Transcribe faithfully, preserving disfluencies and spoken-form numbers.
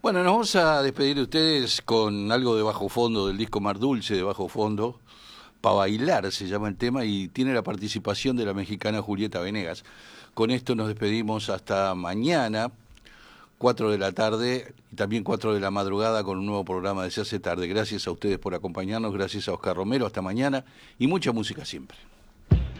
Bueno, nos vamos a despedir de ustedes con algo de bajo fondo, del disco Mar Dulce de bajo fondo. Pa' bailar se llama el tema y tiene la participación de la mexicana Julieta Venegas. Con esto nos despedimos hasta mañana, cuatro de la tarde y también cuatro de la madrugada con un nuevo programa de Se hace tarde. Gracias a ustedes por acompañarnos, gracias a Oscar Romero, hasta mañana y mucha música siempre.